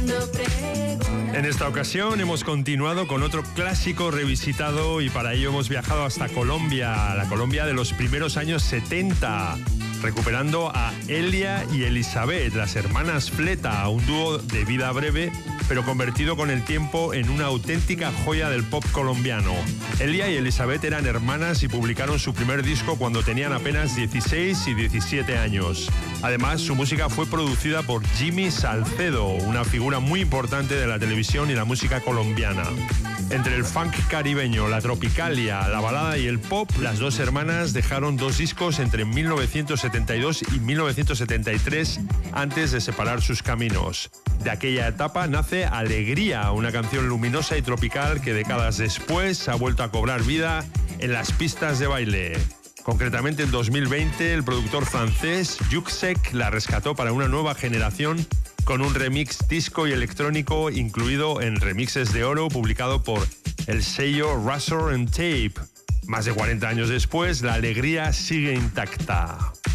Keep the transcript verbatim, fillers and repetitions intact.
En esta ocasión hemos continuado con otro clásico revisitado y para ello hemos viajado hasta Colombia, la Colombia de los primeros años setenta, recuperando a Elia y Elizabeth, las hermanas Fleta, un dúo de vida breve pero convertido con el tiempo en una auténtica joya del pop colombiano. Elia y Elizabeth eran hermanas y publicaron su primer disco cuando tenían apenas dieciséis y diecisiete años. Además, su música fue producida por Jimmy Salcedo, una figura muy importante de la televisión y la música colombiana. Entre el funk caribeño, la tropicalia, la balada y el pop, las dos hermanas dejaron dos discos entre mil novecientos setenta y dos y mil novecientos setenta y tres antes de separar sus caminos. De aquella etapa nace Alegría, una canción luminosa y tropical que décadas después ha vuelto a cobrar vida en las pistas de baile. Concretamente en dos mil veinte, el productor francés Yuxek la rescató para una nueva generación con un remix disco y electrónico incluido en Remixes de Oro, publicado por el sello Razor and Tape. Más de cuarenta años después, la alegría sigue intacta.